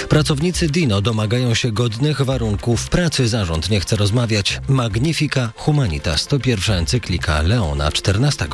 Pracownicy Dino domagają się godnych warunków pracy. Zarząd nie chce rozmawiać. Magnifica Humanitas to pierwsza encyklika Leona XIV.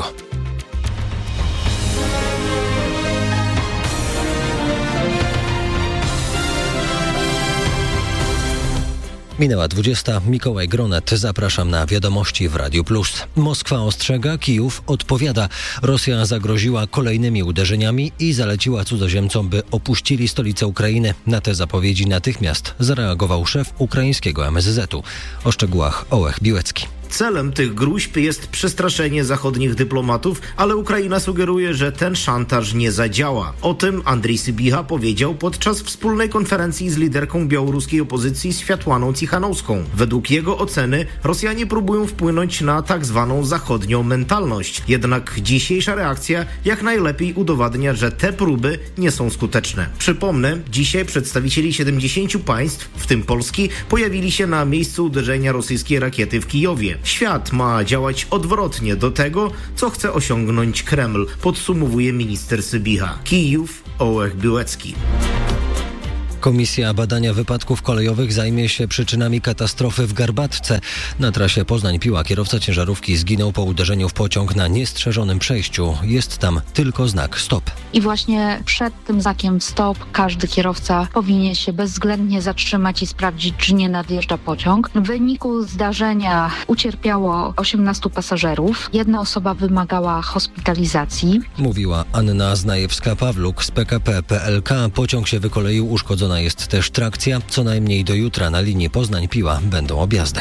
Minęła 20. Mikołaj Gronet. Zapraszam na wiadomości w Radiu Plus. Moskwa ostrzega, Kijów odpowiada. Rosja zagroziła kolejnymi uderzeniami i zaleciła cudzoziemcom, by opuścili stolicę Ukrainy. Na te zapowiedzi natychmiast zareagował szef ukraińskiego MSZ-u. O szczegółach Ołech Biłecki. Celem tych gróźb jest przestraszenie zachodnich dyplomatów, ale Ukraina sugeruje, że ten szantaż nie zadziała. O tym Andrii Sybiha powiedział podczas wspólnej konferencji z liderką białoruskiej opozycji Światłaną Cichanowską. Według jego oceny Rosjanie próbują wpłynąć na tak zwaną zachodnią mentalność. Jednak dzisiejsza reakcja jak najlepiej udowadnia, że te próby nie są skuteczne. Przypomnę, dzisiaj przedstawicieli 70 państw, w tym Polski, pojawili się na miejscu uderzenia rosyjskiej rakiety w Kijowie. Świat ma działać odwrotnie do tego, co chce osiągnąć Kreml, podsumowuje minister Sybiha. Kijów, Ołech Biłecki. Komisja badania wypadków kolejowych zajmie się przyczynami katastrofy w Garbatce. Na trasie Poznań-Piła kierowca ciężarówki zginął po uderzeniu w pociąg na niestrzeżonym przejściu. Jest tam tylko znak stop. I właśnie przed tym znakiem stop każdy kierowca powinien się bezwzględnie zatrzymać i sprawdzić, czy nie nadjeżdża pociąg. W wyniku zdarzenia ucierpiało 18 pasażerów. Jedna osoba wymagała hospitalizacji. Mówiła Anna Znajewska-Pawluk z PKP PLK. Pociąg się wykoleił, uszkodzona jest też trakcja. Co najmniej do jutra na linii Poznań-Piła będą objazdy.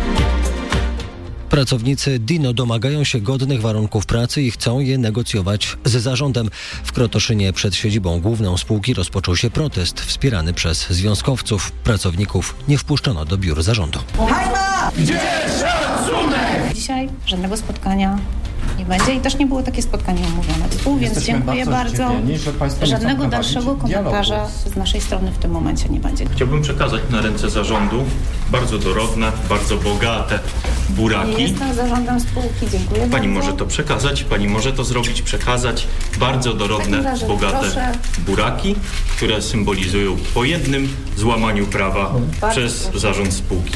Pracownicy Dino domagają się godnych warunków pracy i chcą je negocjować z zarządem. W Krotoszynie przed siedzibą główną spółki rozpoczął się protest wspierany przez związkowców. Pracowników nie wpuszczono do biur zarządu. Hajma! Gdzie szacunek? Dzisiaj żadnego spotkania nie będzie i też nie było takie spotkanie umówione. Więc dziękuję bardzo. Żadnego dalszego komentarza z naszej strony w tym momencie nie będzie. Chciałbym przekazać na ręce zarządu bardzo dorodne, bardzo bogate buraki. Nie jestem zarządem spółki, dziękuję bardzo. Pani może to przekazać, pani może to zrobić, przekazać. Bardzo dorodne, bogate buraki, które symbolizują po jednym złamaniu prawa przez zarząd spółki.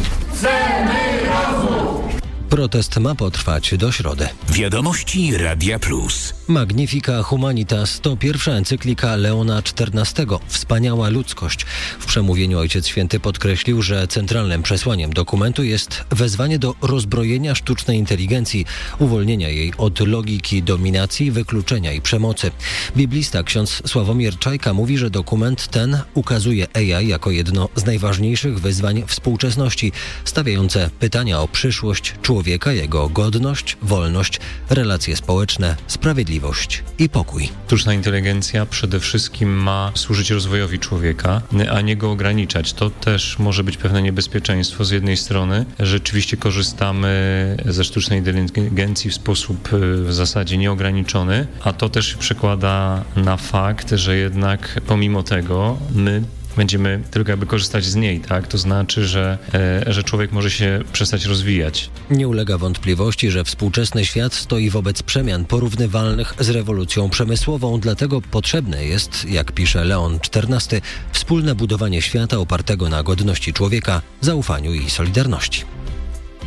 Protest ma potrwać do środy. Wiadomości Radia Plus. Magnifica Humanitas to pierwsza encyklika Leona XIV. Wspaniała ludzkość. W przemówieniu Ojciec Święty podkreślił, że centralnym przesłaniem dokumentu jest wezwanie do rozbrojenia sztucznej inteligencji, uwolnienia jej od logiki dominacji, wykluczenia i przemocy. Biblista ksiądz Sławomir Czajka mówi, że dokument ten ukazuje AI jako jedno z najważniejszych wyzwań współczesności, stawiające pytania o przyszłość człowieka, jego godność, wolność, relacje społeczne, sprawiedliwość i pokój. Sztuczna inteligencja przede wszystkim ma służyć rozwojowi człowieka, a nie go ograniczać. To też może być pewne niebezpieczeństwo. Z jednej strony rzeczywiście korzystamy ze sztucznej inteligencji w sposób w zasadzie nieograniczony, a to też się przekłada na fakt, że jednak pomimo tego my będziemy tylko jakby korzystać z niej, tak? To znaczy, że człowiek może się przestać rozwijać. Nie ulega wątpliwości, że współczesny świat stoi wobec przemian porównywalnych z rewolucją przemysłową, dlatego potrzebne jest, jak pisze Leon XIV, wspólne budowanie świata opartego na godności człowieka, zaufaniu i solidarności.